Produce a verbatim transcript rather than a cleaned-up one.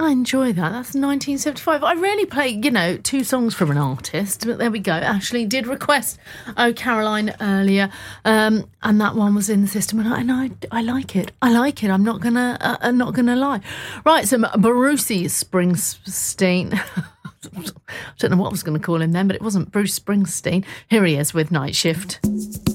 I enjoy that. That's nineteen seventy-five. I rarely play, you know, two songs from an artist, but there we go. Ashley did request Oh Caroline earlier, um, and that one was in the system, and I, and I, I like it. I like it. I'm not gonna, uh, I'm not gonna lie. Right, so Bruce Springsteen. I don't know what I was going to call him then, but it wasn't Bruce Springsteen. Here he is with Night Shift.